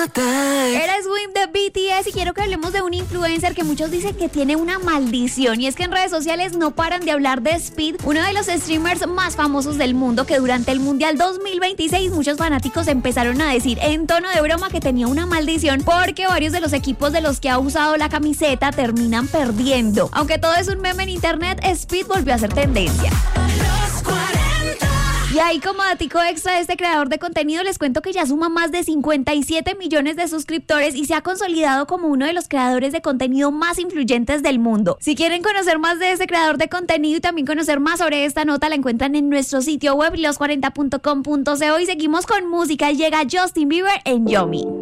Eres Swim de BTS y quiero que hablemos de un influencer que muchos dicen que tiene una maldición, y es que en redes sociales no paran de hablar de Speed, uno de los streamers más famosos del mundo, que durante el Mundial 2026 muchos fanáticos empezaron a decir en tono de broma que tenía una maldición porque varios de los equipos de los que ha usado la camiseta terminan perdiendo. Aunque todo es un meme en internet, Speed volvió a ser tendencia. Y ahí, como datico extra de este creador de contenido, les cuento que ya suma más de 57 millones de suscriptores y se ha consolidado como uno de los creadores de contenido más influyentes del mundo. Si quieren conocer más de este creador de contenido y también conocer más sobre esta nota, la encuentran en nuestro sitio web los40.com.co. Y seguimos con música. Llega Justin Bieber en Yomi.